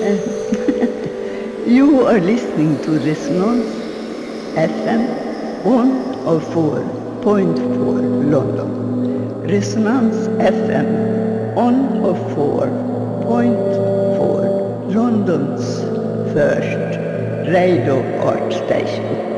You are listening to Resonance FM 104.4 London. Resonance FM 104.4 London's first radio art station.